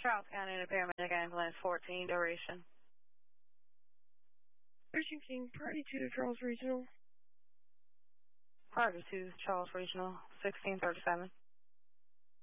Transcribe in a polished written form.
Charles County, the paramedic ambulance 14, duration. 13 King, priority 2 to Charles Regional. Priority 2, Charles Regional, 1637.